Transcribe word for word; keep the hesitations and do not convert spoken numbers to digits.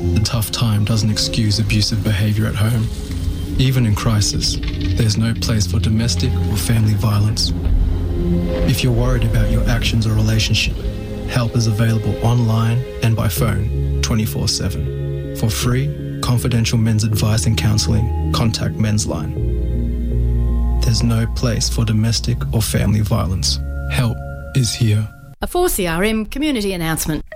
The tough time doesn't excuse abusive behaviour at home. Even in crisis, there's no place for domestic or family violence. If you're worried about your actions or relationship, help is available online and by phone twenty-four seven. For free, confidential men's advice and counselling, contact Men's Line. There's no place for domestic or family violence. Help is here. A four C R M community announcement.